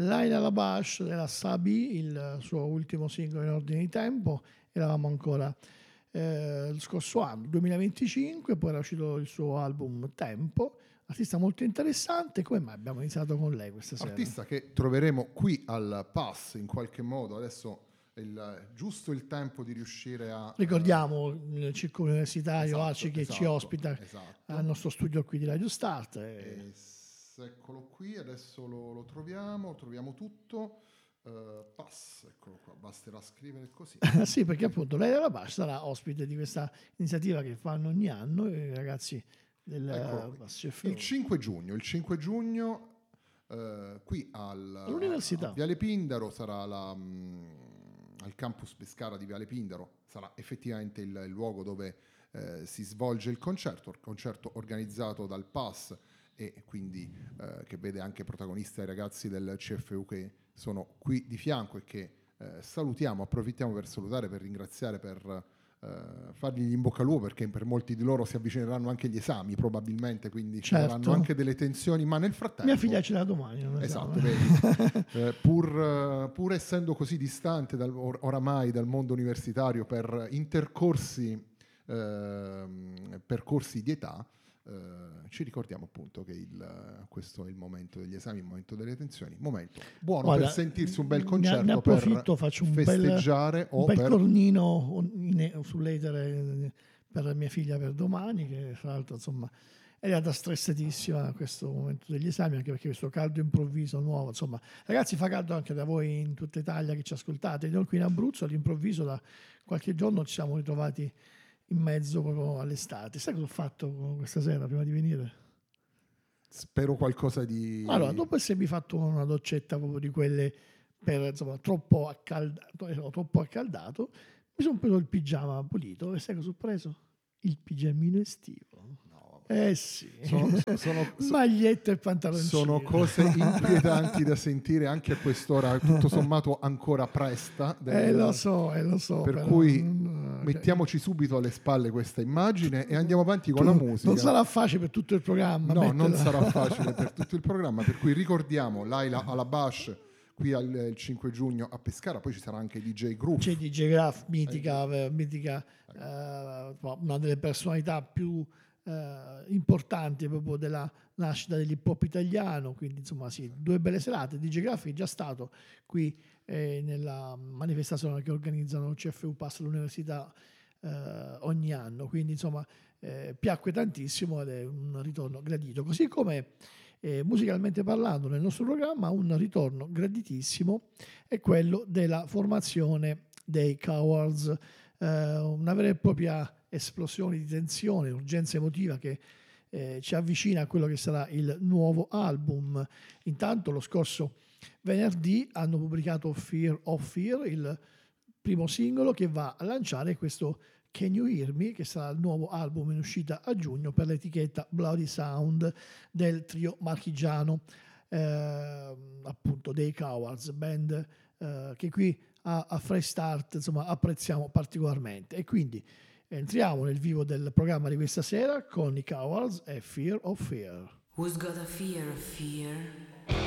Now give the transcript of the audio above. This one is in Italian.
Laila Labash della Sabi, il suo ultimo singolo in ordine di tempo. Eravamo ancora lo scorso anno, 2025, poi era uscito il suo album Tempo, artista molto interessante. Come mai abbiamo iniziato con lei questa sera? Artista che troveremo qui al Pass in qualche modo, adesso è giusto il tempo di riuscire a... Ricordiamo il circolo universitario esatto, ACI che ci esatto, ospita esatto. al nostro studio qui di Radio Start. Eccolo qui, adesso lo troviamo tutto. Pass, eccolo qua, basterà scrivere così. Sì, perché appunto lei della Bash sarà ospite di questa iniziativa che fanno ogni anno i ragazzi del il 5 giugno qui all'università a Viale Pindaro sarà al campus Pescara di Viale Pindaro, sarà effettivamente il luogo dove si svolge il concerto organizzato dal PAS e quindi che vede anche protagonisti i ragazzi del CFU che sono qui di fianco e che approfittiamo per salutare, per ringraziare, per fargli gli in bocca al lupo, perché per molti di loro si avvicineranno anche gli esami probabilmente, quindi ci saranno anche delle tensioni, ma nel frattempo mia figlia ce l'ha domani, non esatto, vedi, pur essendo così distante oramai dal mondo universitario per percorsi di età, ci ricordiamo appunto che questo è il momento degli esami, il momento delle tensioni, momento buono per sentirsi un bel concerto, ne approfitto, faccio un festeggiare un bel cornino sull'etere per mia figlia per domani, che fra l'altro insomma è arrivata stressatissima a questo momento degli esami, anche perché questo caldo improvviso nuovo, insomma ragazzi, fa caldo anche da voi in tutta Italia che ci ascoltate. Noi qui in Abruzzo all'improvviso da qualche giorno ci siamo ritrovati in mezzo proprio all'estate. Sai cosa ho fatto questa sera prima di venire? Spero qualcosa di... Allora, dopo essermi fatto una doccetta proprio di quelle per, insomma, troppo accaldato, mi sono preso il pigiama pulito e sai cosa ho preso? Il pigiamino estivo. Sì, maglietta e pantaloncini. Sono cose inquietanti da sentire anche a quest'ora, tutto sommato ancora presta. Lo so. Per però, cui mettiamoci subito alle spalle questa immagine e andiamo avanti con la musica. Non sarà facile per tutto il programma. No, non sarà facile per tutto il programma, per cui ricordiamo Laila Alabash qui il 5 giugno a Pescara, poi ci sarà anche DJ Groove. C'è DJ Groove, mitica, una delle personalità più importanti proprio della nascita dell'hip hop italiano, quindi insomma sì, due belle serate. DJ Graf è già stato qui nella manifestazione che organizzano CFU Pass all'università ogni anno, quindi insomma piacque tantissimo ed è un ritorno gradito, così come musicalmente parlando nel nostro programma un ritorno graditissimo è quello della formazione dei Cowards, una vera e propria esplosione di tensione, urgenza emotiva che ci avvicina a quello che sarà il nuovo album. Intanto lo scorso venerdì hanno pubblicato Fear of Fear, il primo singolo che va a lanciare questo Can You Hear Me, che sarà il nuovo album in uscita a giugno per l'etichetta Bloody Sound del trio marchigiano, appunto dei Cowards, band che qui a Fresh Start insomma apprezziamo particolarmente. E quindi entriamo nel vivo del programma di questa sera con i Cowards e Fear of Fear. Who's got a fear of fear?